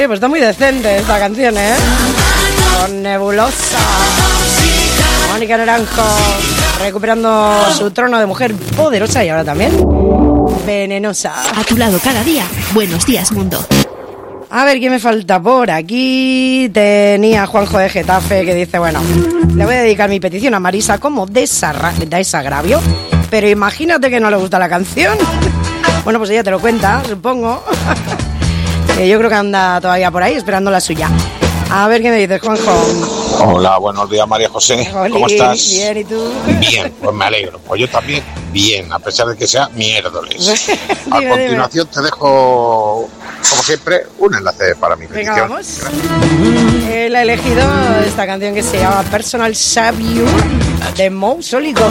Oye, pues está muy decente esta canción, ¿eh? Con Nebulosa. Mónica Naranjo recuperando su trono de mujer poderosa y ahora también venenosa. A tu lado cada día. Buenos días, mundo. A ver, ¿qué me falta por aquí? Tenía Juanjo de Getafe que dice, bueno, le voy a dedicar mi petición a Marisa como desagravio, pero imagínate que no le gusta la canción. Bueno, pues ella te lo cuenta, supongo. Yo creo que anda todavía por ahí esperando la suya. A ver qué me dices, Juanjo. Hola, buenos días, María José. Oli, ¿Cómo estás? Bien, ¿y tú? Bien, pues me alegro. Pues yo también bien, a pesar de que sea miércoles. A Dime, continuación te dejo, como siempre, un enlace para mi petición. Venga, vamos. Él ha elegido esta canción que se llama Personal Savior de Moe Solico.